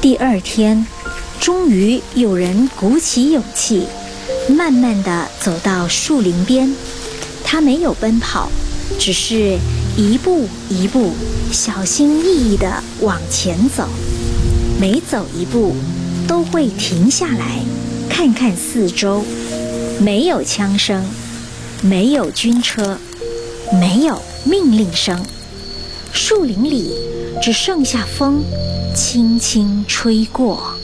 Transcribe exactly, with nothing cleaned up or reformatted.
第二天，终于有人鼓起勇气，慢慢地走到树林边。他没有奔跑，只是一步一步小心翼翼地往前走。每走一步都会停下来看看四周。没有枪声，没有军车，没有命令声，树林里只剩下风轻轻吹过。